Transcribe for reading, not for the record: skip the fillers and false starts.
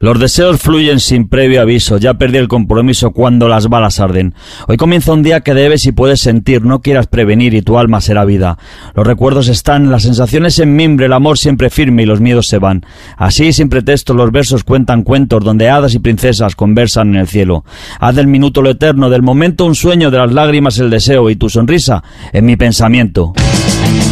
Los deseos fluyen sin previo aviso, ya perdí el compromiso cuando las balas arden. Hoy comienza un día que debes y puedes sentir, no quieras prevenir y tu alma será vida. Los recuerdos están, las sensaciones en mimbre, el amor siempre firme y los miedos se van. Así, sin pretexto, los versos cuentan cuentos donde hadas y princesas conversan en el cielo. Haz del minuto lo eterno, del momento un sueño, de las lágrimas el deseo y tu sonrisa en mi pensamiento.